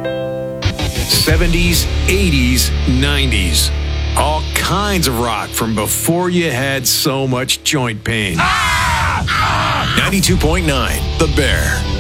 70s, 80s, 90s. All kinds of rock from before you had so much joint pain. 92.9 The Bear.